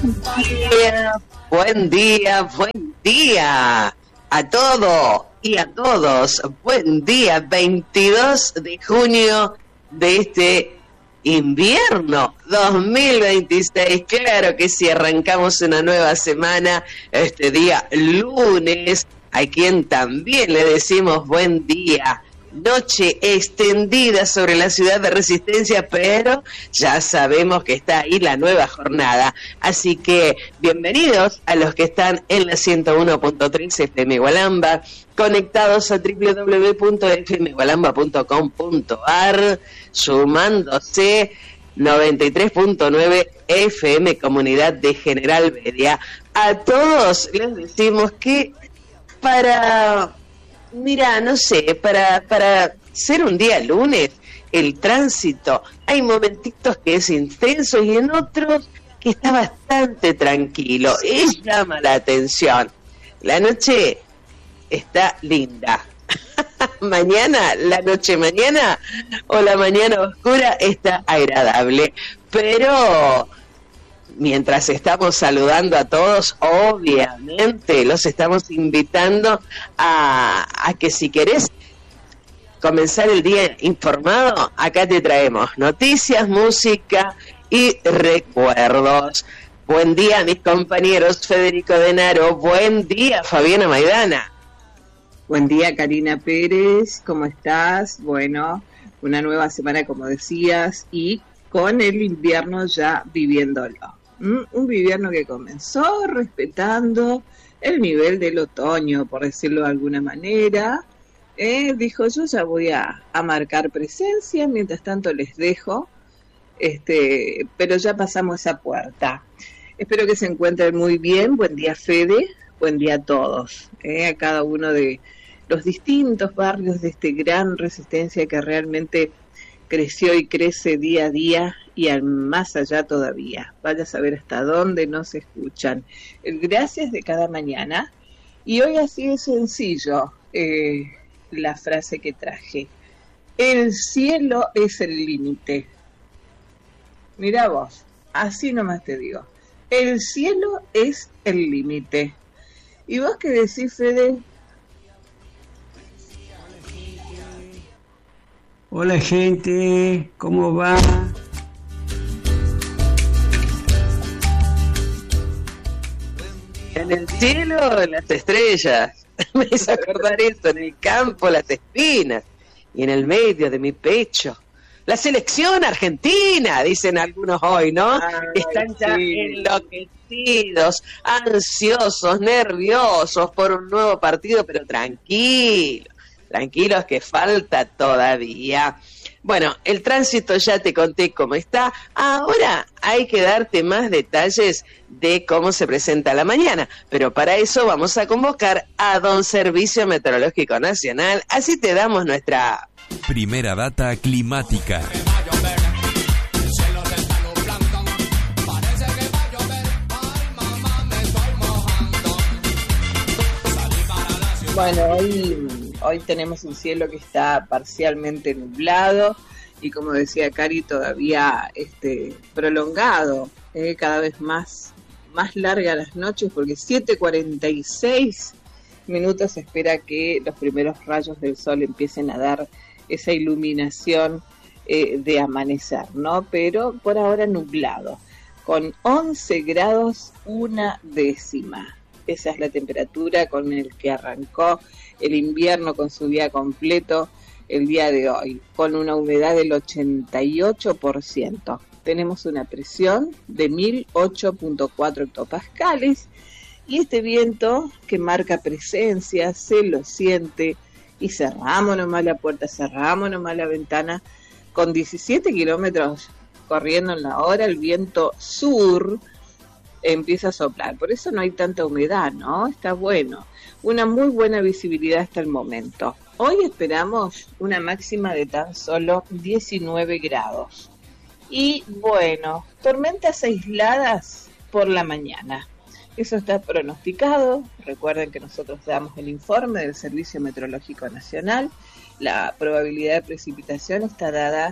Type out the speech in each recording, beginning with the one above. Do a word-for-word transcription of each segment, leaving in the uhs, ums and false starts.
día, buen día, buen día a todo y a todos. Buen día, veintidós de junio de este invierno dos mil veintiséis. Claro que sí, arrancamos una nueva semana este día lunes, a quien también le decimos buen día. Noche extendida sobre la ciudad de Resistencia, pero ya sabemos que está ahí la nueva jornada. Así que bienvenidos a los que están en la ciento uno punto tres F M Gualamba, conectados a doble u doble u doble u punto f m gualamba punto com punto a r, sumándose noventa y tres punto nueve F M Comunidad de General Media. A todos les decimos que para... Mira, no sé, para, para ser un día lunes, el tránsito, hay momentitos que es intenso y en otros que está bastante tranquilo. Y llama la atención. La noche está linda. Mañana, la noche mañana o la mañana oscura está agradable. Pero mientras estamos saludando a todos, obviamente los estamos invitando a, a que si querés comenzar el día informado, acá te traemos noticias, música y recuerdos. Buen día, mis compañeros. Federico Denaro. Buen día, Fabiana Maidana. Buen día, Karina Pérez. ¿Cómo estás? Bueno, una nueva semana, como decías, y con el invierno ya viviéndolo. Un invierno que comenzó respetando el nivel del otoño, por decirlo de alguna manera. Eh, dijo, yo ya voy a, a marcar presencia, mientras tanto les dejo, este, pero ya pasamos esa puerta. Espero que se encuentren muy bien. Buen día, Fede. Buen día a todos, eh, a cada uno de los distintos barrios de este gran Resistencia que realmente creció y crece día a día y al más allá todavía. Vaya a saber hasta dónde nos escuchan. El gracias de cada mañana. Y hoy así es sencillo eh, la frase que traje. El cielo es el límite. Mirá vos, así nomás te digo. El cielo es el límite. ¿Y vos qué decís, Fede? Hola gente, ¿cómo va? En el cielo, las estrellas. Me hizo acordar eso, en el campo, las espinas. Y en el medio de mi pecho, la selección argentina, dicen algunos hoy, ¿no? Ay, están ya sí. enloquecidos, ansiosos, nerviosos por un nuevo partido, pero tranquilos. Tranquilos que falta todavía. Bueno, el tránsito ya te conté cómo está. Ahora hay que darte más detalles de cómo se presenta la mañana. Pero para eso vamos a convocar a Don Servicio Meteorológico Nacional. Así te damos nuestra primera data climática. Bueno, hoy... Hoy tenemos un cielo que está parcialmente nublado y, como decía Cari, todavía este, prolongado, eh, cada vez más, más larga las noches, porque siete cuarenta y seis minutos se espera que los primeros rayos del sol empiecen a dar esa iluminación eh, de amanecer, ¿no? Pero por ahora nublado, con once grados una décima. Esa es la temperatura con el que arrancó el invierno con su día completo el día de hoy, con una humedad del ochenta y ocho por ciento. Tenemos una presión de mil ocho punto cuatro hectopascales y este viento que marca presencia se lo siente y cerramos nomás la puerta, cerramos nomás la ventana con diecisiete kilómetros corriendo en la hora, el viento sur empieza a soplar, por eso no hay tanta humedad, ¿no? Está bueno, una muy buena visibilidad hasta el momento. Hoy esperamos una máxima de tan solo diecinueve grados. Y bueno, tormentas aisladas por la mañana. Eso está pronosticado. Recuerden que nosotros damos el informe del Servicio Meteorológico Nacional. La probabilidad de precipitación está dada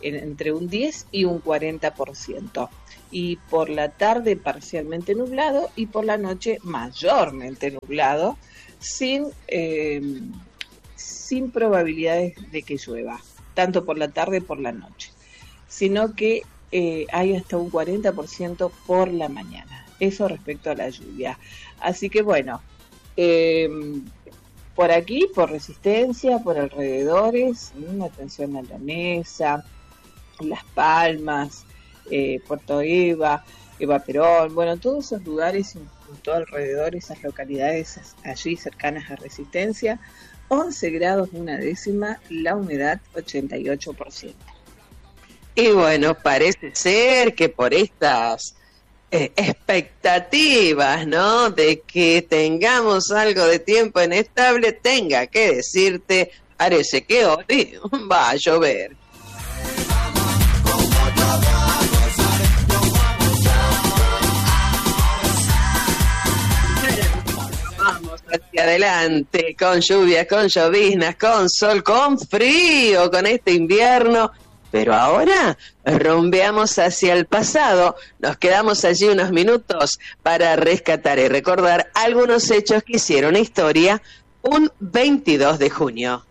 en, entre un diez y un cuarenta por ciento. Y por la tarde parcialmente nublado y por la noche mayormente nublado, sin, eh, sin probabilidades de que llueva, tanto por la tarde como por la noche, sino que eh, hay hasta un cuarenta por ciento por la mañana. Eso respecto a la lluvia. Así que bueno, eh, por aquí, por Resistencia, por alrededores, una atención a la mesa, Las Palmas, eh, Puerto Eva, Eva Perón, bueno, todos esos lugares y todo alrededor, esas localidades allí cercanas a Resistencia, once grados una décima, la humedad ochenta y ocho por ciento. Y bueno, parece ser que por estas eh, expectativas, ¿no?, de que tengamos algo de tiempo inestable, tenga que decirte, parece que hoy va a llover. Vamos hacia adelante, con lluvias, con lloviznas, con sol, con frío, con este invierno. Pero ahora rumbeamos hacia el pasado, nos quedamos allí unos minutos para rescatar y recordar algunos hechos que hicieron historia un veintidós de junio.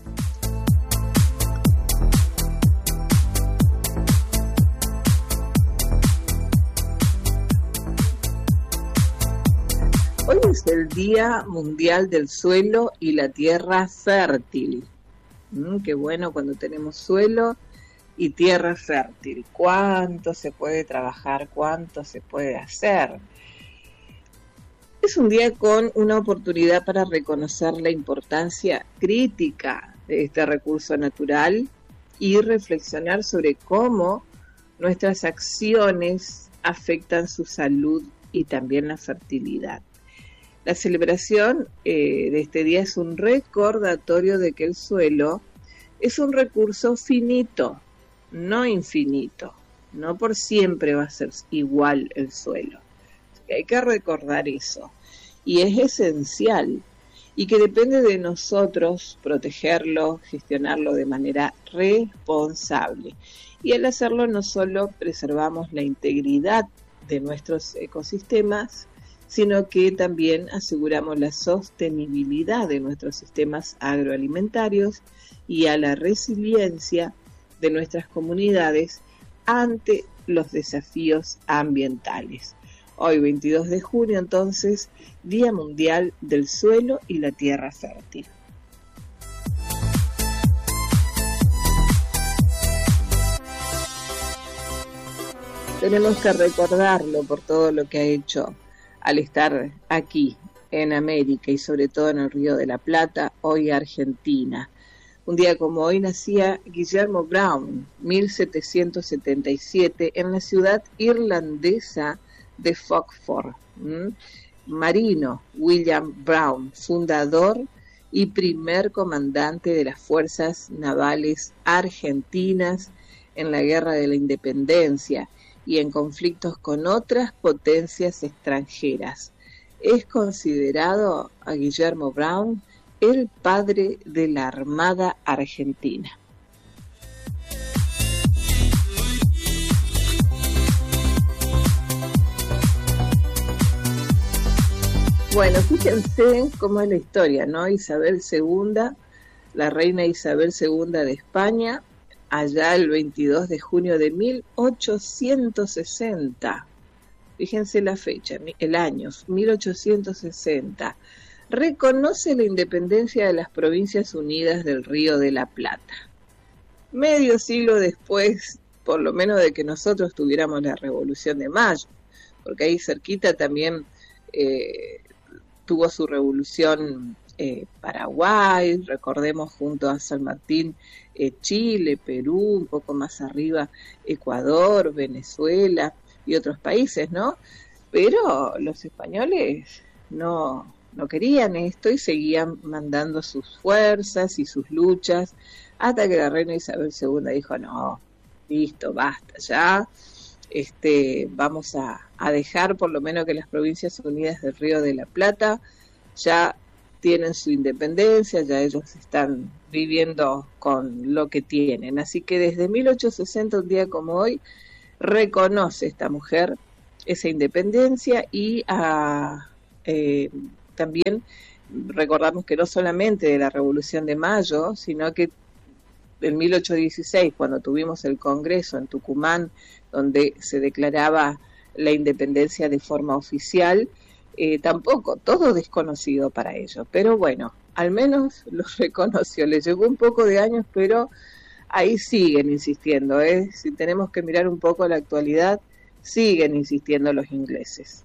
Hoy es el Día Mundial del Suelo y la Tierra Fértil. Mm, qué bueno cuando tenemos suelo y tierra fértil. ¿Cuánto se puede trabajar? ¿Cuánto se puede hacer? Es un día con una oportunidad para reconocer la importancia crítica de este recurso natural y reflexionar sobre cómo nuestras acciones afectan su salud y también la fertilidad. La celebración eh, de este día es un recordatorio de que el suelo es un recurso finito, no infinito. No por siempre va a ser igual el suelo. Hay que recordar eso. Y es esencial. Y que depende de nosotros protegerlo, gestionarlo de manera responsable. Y al hacerlo no solo preservamos la integridad de nuestros ecosistemas, sino que también aseguramos la sostenibilidad de nuestros sistemas agroalimentarios y a la resiliencia de nuestras comunidades ante los desafíos ambientales. Hoy, veintidós de junio, entonces, Día Mundial del Suelo y la Tierra Fértil. Tenemos que recordarlo por todo lo que ha hecho al estar aquí en América y sobre todo en el Río de la Plata, hoy Argentina. Un día como hoy nacía Guillermo Brown, mil setecientos setenta y siete, en la ciudad irlandesa de Foxford. ¿Mm? Marino William Brown, fundador y primer comandante de las fuerzas navales argentinas en la Guerra de la Independencia y en conflictos con otras potencias extranjeras. Es considerado a Guillermo Brown el padre de la Armada Argentina. Bueno, fíjense cómo es la historia, ¿no? Isabel segunda, la reina Isabel segunda de España, allá el veintidós de junio de mil ochocientos sesenta. Fíjense la fecha, el año, mil ochocientos sesenta. Reconoce la independencia de las Provincias Unidas del Río de la Plata. Medio siglo después, por lo menos de que nosotros tuviéramos la Revolución de Mayo, porque ahí cerquita también eh, tuvo su revolución eh, Paraguay, recordemos junto a San Martín, eh, Chile, Perú, un poco más arriba Ecuador, Venezuela y otros países, ¿no? Pero los españoles no... no querían esto y seguían mandando sus fuerzas y sus luchas hasta que la reina Isabel segunda dijo, no, listo, basta ya, este, vamos a, a dejar por lo menos que las Provincias Unidas del Río de la Plata ya tienen su independencia, ya ellos están viviendo con lo que tienen. Así que desde mil ochocientos sesenta, un día como hoy, reconoce esta mujer esa independencia y a, eh, también recordamos que no solamente de la Revolución de Mayo, sino que en mil ochocientos dieciséis, cuando tuvimos el Congreso en Tucumán, donde se declaraba la independencia de forma oficial, eh, tampoco, todo desconocido para ellos, pero bueno, al menos los reconoció, les llevó un poco de años, pero ahí siguen insistiendo, ¿eh? Si tenemos que mirar un poco la actualidad, siguen insistiendo los ingleses.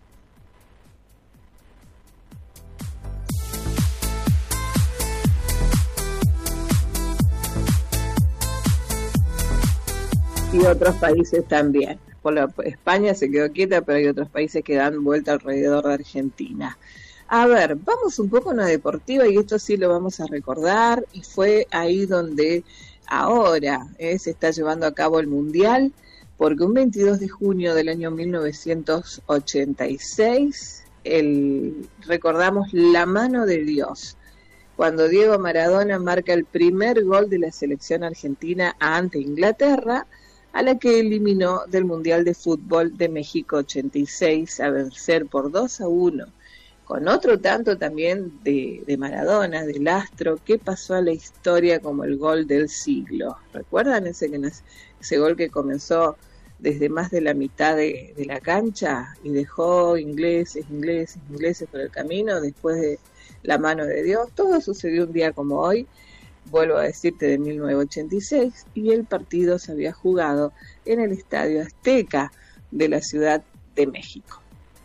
Y otros países también. Por la, España se quedó quieta, pero hay otros países que dan vuelta alrededor de Argentina. A ver, vamos un poco a una deportiva, y esto sí lo vamos a recordar, y fue ahí donde ahora eh, se está llevando a cabo el Mundial, porque un veintidós de junio del año mil novecientos ochenta y seis, el, recordamos la mano de Dios, cuando Diego Maradona marca el primer gol de la selección argentina ante Inglaterra, a la que eliminó del Mundial de Fútbol de México ochenta y seis a vencer por dos a uno, con otro tanto también de, de Maradona, del astro, que pasó a la historia como el gol del siglo. ¿Recuerdan ese, ese gol que comenzó desde más de la mitad de, de la cancha y dejó ingleses, ingleses, ingleses por el camino después de la mano de Dios? Todo sucedió un día como hoy, vuelvo a decirte, de mil novecientos ochenta y seis, y el partido se había jugado en el Estadio Azteca de la Ciudad de México.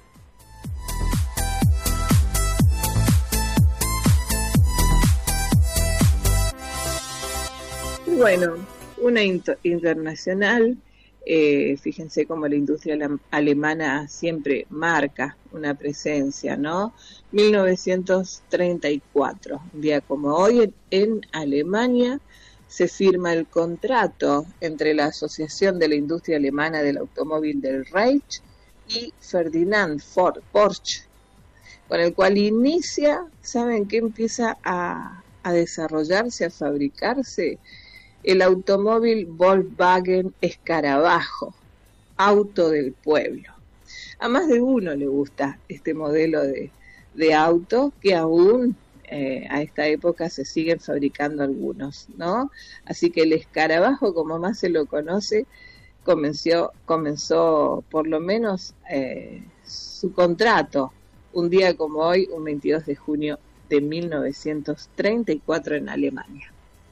Y bueno, una inter- internacional, eh, fíjense cómo la industria alam- alemana siempre marca una presencia, ¿no? mil novecientos treinta y cuatro, un día como hoy, en, en Alemania se firma el contrato entre la Asociación de la Industria Alemana del Automóvil del Reich y Ferdinand Ford Porsche, con el cual inicia, ¿saben qué? Empieza a, a desarrollarse, a fabricarse el automóvil Volkswagen Escarabajo, auto del pueblo. A más de uno le gusta este modelo de, de auto, que aún eh, a esta época se siguen fabricando algunos, ¿no? Así que el Escarabajo, como más se lo conoce, comenzó, comenzó por lo menos eh, su contrato un día como hoy, un veintidós de junio de mil novecientos treinta y cuatro en Alemania.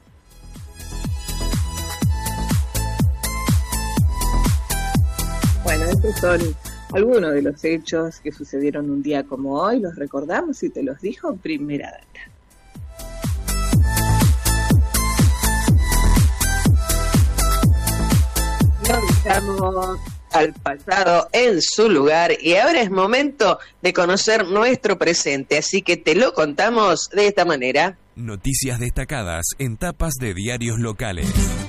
Bueno, estos son algunos de los hechos que sucedieron un día como hoy, los recordamos y te los dijo Primera Data. Nos dejamos al pasado en su lugar y ahora es momento de conocer nuestro presente, así que te lo contamos de esta manera. Noticias destacadas en tapas de diarios locales.